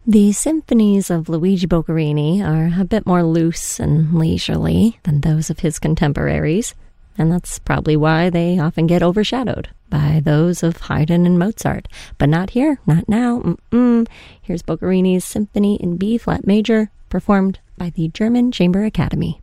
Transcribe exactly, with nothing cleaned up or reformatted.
The symphonies of Luigi Boccherini are a bit more loose and leisurely than those of his contemporaries, and that's probably why they often get overshadowed by those of Haydn and Mozart. But not here, not now. Mm-mm. Here's Boccherini's Symphony in B-flat major, performed by the German Chamber Academy.